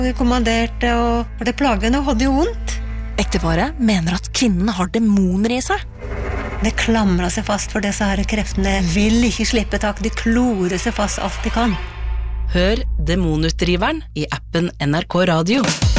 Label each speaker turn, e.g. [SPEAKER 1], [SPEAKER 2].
[SPEAKER 1] Vi kommanderte, og det plaget henne, og hadde jo vondt.
[SPEAKER 2] Ekteparet mener at kvinnen har demoner i seg.
[SPEAKER 1] Det klamrer seg fast for disse her kreftene. Vil ikke slippe tak, de klorer seg fast alt de kan.
[SPEAKER 2] Hør Demonutdriveren i appen NRK Radio.